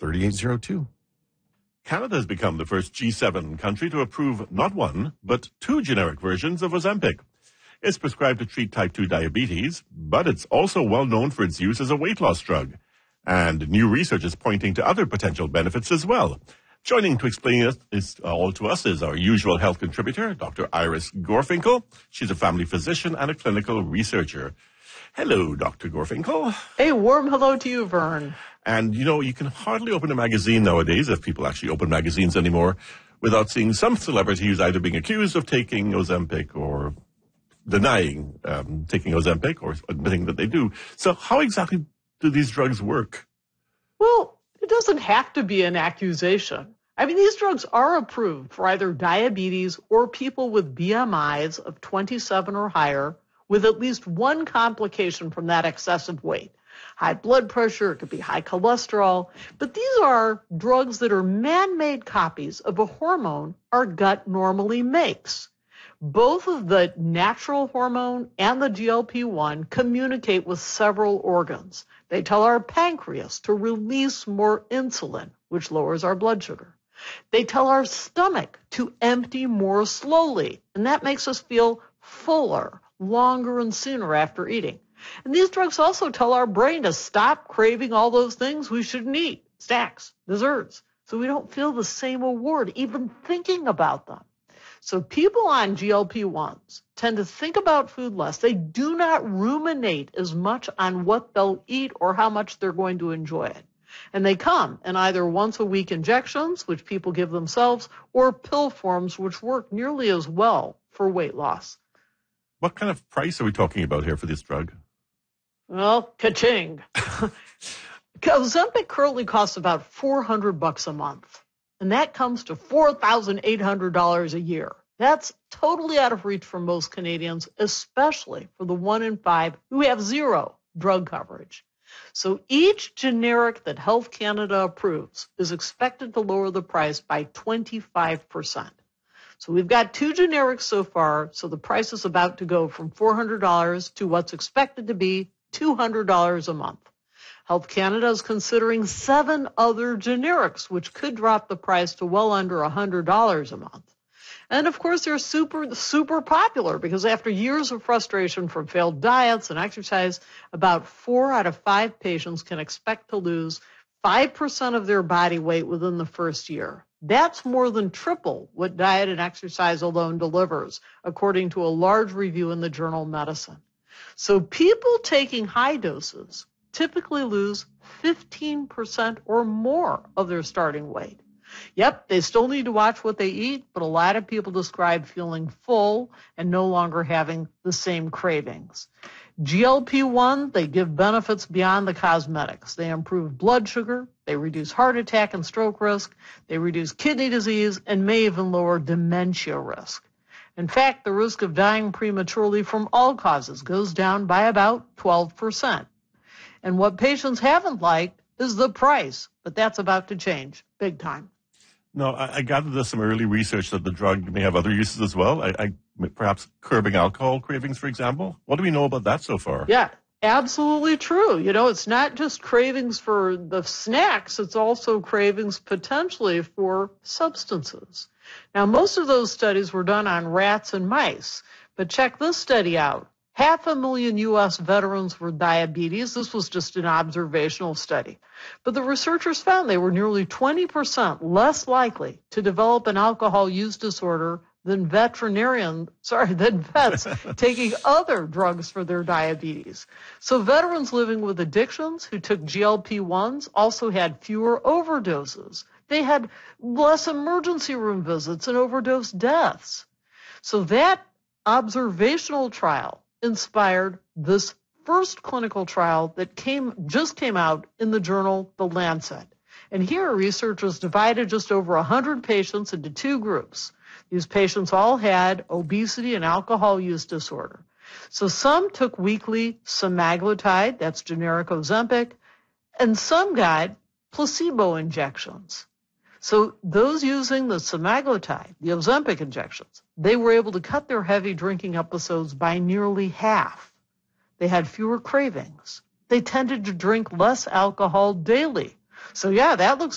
3802. Canada has become the first G7 country to approve not one, but two generic versions of Ozempic. It's prescribed to treat type 2 diabetes, but it's also well known for its use as a weight loss drug. And new research is pointing to other potential benefits as well. Joining to explain this all to us is our usual health contributor, Dr. Iris Gorfinkel. She's a family physician and a clinical researcher. Hello, Dr. Gorfinkel. A warm hello to you, Vern. And, you can hardly open a magazine nowadays, if people actually open magazines anymore, without seeing some celebrities either being accused of taking Ozempic or denying taking Ozempic or admitting that they do. So how exactly do these drugs work? Well, it doesn't have to be an accusation. I mean, these drugs are approved for either diabetes or people with BMIs of 27 or higher with at least one complication from that excessive weight. High blood pressure, it could be high cholesterol, but these are drugs that are man-made copies of a hormone our gut normally makes. Both of the natural hormone and the GLP-1 communicate with several organs. They tell our pancreas to release more insulin, which lowers our blood sugar. They tell our stomach to empty more slowly, and that makes us feel fuller, longer, and sooner after eating. And these drugs also tell our brain to stop craving all those things we shouldn't eat, snacks, desserts, so we don't feel the same reward even thinking about them. So people on GLP-1s tend to think about food less. They do not ruminate as much on what they'll eat or how much they're going to enjoy it. And they come in either once-a-week injections, which people give themselves, or pill forms, which work nearly as well for weight loss. What kind of price are we talking about here for this drug? Well, ka-ching. Ozempic currently costs about $400 a month, and that comes to $4,800 a year. That's totally out of reach for most Canadians, especially for the 1 in 5 who have zero drug coverage. So each generic that Health Canada approves is expected to lower the price by 25%. So we've got two generics so far, so the price is about to go from $400 to what's expected to be $200 a month. Health Canada is considering 7 other generics, which could drop the price to well under $100 a month. And of course, they're super popular because after years of frustration from failed diets and exercise, about 4 out of 5 patients can expect to lose 5% of their body weight within the first year. That's more than triple what diet and exercise alone delivers, according to a large review in the journal Medicine. So people taking high doses typically lose 15% or more of their starting weight. Yep, they still need to watch what they eat, but a lot of people describe feeling full and no longer having the same cravings. GLP-1, they give benefits beyond the cosmetics. They improve blood sugar, they reduce heart attack and stroke risk, they reduce kidney disease, and may even lower dementia risk. In fact, the risk of dying prematurely from all causes goes down by about 12%. And what patients haven't liked is the price, but that's about to change big time. No, I gathered there's some early research that the drug may have other uses as well. Perhaps curbing alcohol cravings, for example. What do we know about that so far? Yeah, absolutely true. It's not just cravings for the snacks. It's also cravings potentially for substances. Now, most of those studies were done on rats and mice, but check this study out. 500,000 U.S. veterans with diabetes. This was just an observational study. But the researchers found they were nearly 20% less likely to develop an alcohol use disorder than vets taking other drugs for their diabetes. So veterans living with addictions who took GLP-1s also had fewer overdoses. They had less emergency room visits and overdose deaths. So that observational trial inspired this first clinical trial that just came out in the journal The Lancet. And here researchers divided just over 100 patients into 2 groups. These patients all had obesity and alcohol use disorder. So some took weekly semaglutide, that's generic Ozempic, and some got placebo injections. So those using the semaglutide, the Ozempic injections, they were able to cut their heavy drinking episodes by nearly half. They had fewer cravings. They tended to drink less alcohol daily. So yeah, that looks